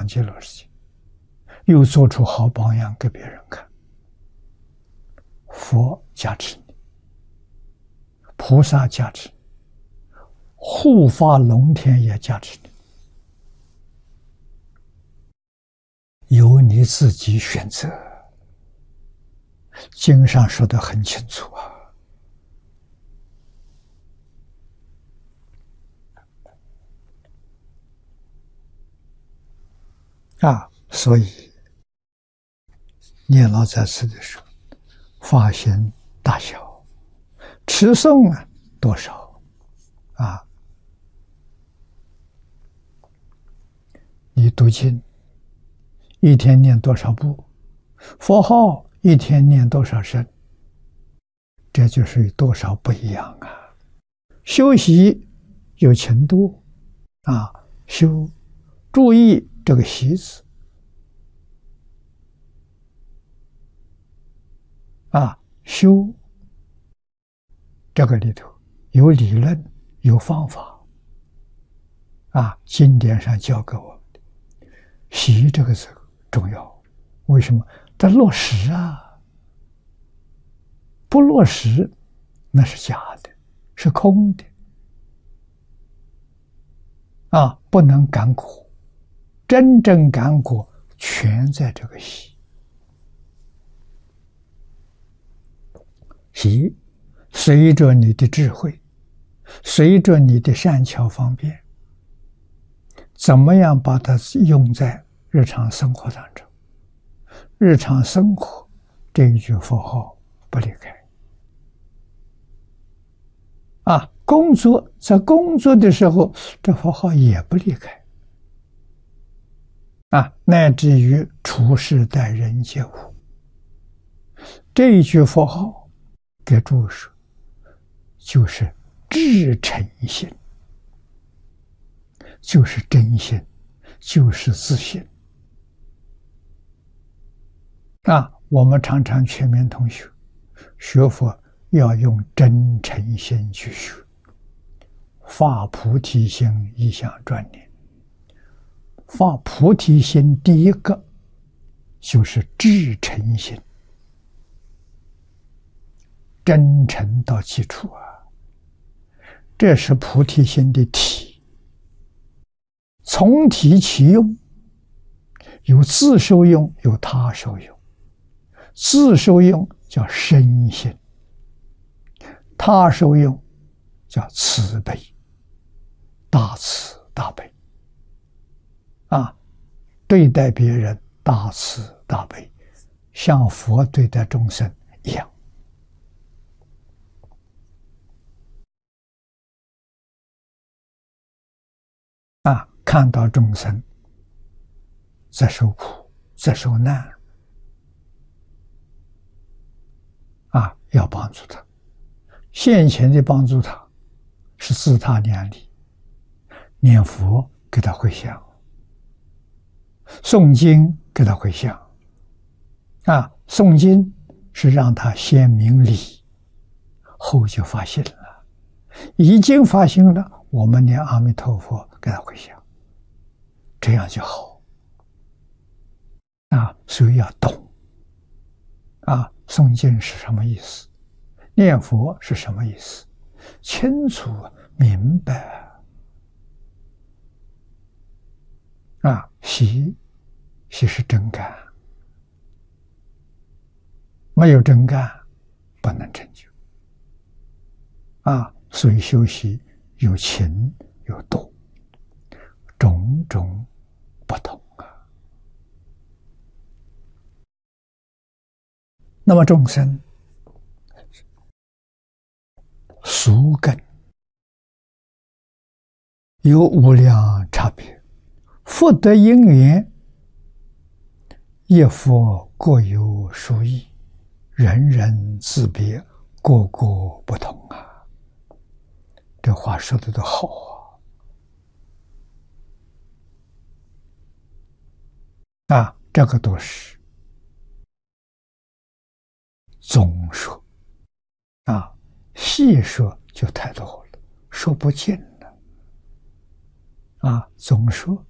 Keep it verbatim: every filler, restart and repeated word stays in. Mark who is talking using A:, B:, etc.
A: 极乐世界，又做出好榜样给别人看。佛加持你，菩萨加持你，护法龙天也加持你，由你自己选择。经上说得很清楚啊。啊，所以念老在世的时候，发心大小，持诵啊多少啊？你读经一天念多少部，佛号一天念多少声，这就是多少不一样啊。修习有程度啊，修注意这个习字啊，修这个里头有理论有方法啊，经典上教给我们的。习这个字重要，为什么？得落实啊，不落实那是假的，是空的啊，不能感果。真正感果全在这个习。习随着你的智慧，随着你的善巧方便，怎么样把它用在日常生活当中？日常生活这一句佛号不离开啊，工作在工作的时候，这佛号也不离开啊，乃至于处事待人接物，这一句佛号给诸说，就是至诚心，就是真心，就是自信啊。我们常常全面同学学佛要用真诚心去学，发菩提心，一向专念。发菩提心，第一个就是至诚心，真诚到基础啊，这是菩提心的体。从体起用，有自受用，有他受用。自受用叫身心，他受用叫慈悲，大慈大悲啊，对待别人大慈大悲，像佛对待众生一样啊，看到众生在受苦，在受难啊，要帮助他。现前的帮助他是自他量力，念佛给他回向，诵经给他回向啊，诵经是让他先明理，后就发心了。已经发心了，我们念阿弥陀佛给他回向，这样就好啊。所以要懂啊，诵经是什么意思，念佛是什么意思，清楚明白啊。习习是真干，没有真干不能成就啊。所以修习有勤有度，种种不同啊。那么众生俗根有无量差别，福德因缘一佛各有殊异，人人自别，个个不同啊。这话说的都好啊！啊，这个都是总说啊，细说就太多了，说不尽了啊。总说